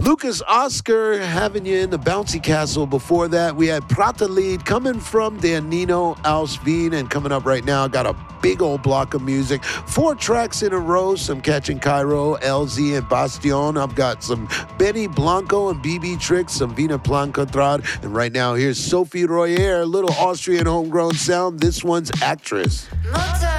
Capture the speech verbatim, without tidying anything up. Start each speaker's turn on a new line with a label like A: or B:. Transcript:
A: Lucas Oscar having you in the bouncy castle. Before that, we had Prata Lead coming from Danilo Alsveen. And coming up right now, got a big old block of music. Four tracks in a row, some Catching Cairo, L Z, and Bastion. I've got some Benny Blanco and B B Tricks, some Vina Plan Contrad. And right now, here's Sophie Royer, little Austrian homegrown sound. This one's Actress.
B: Motor.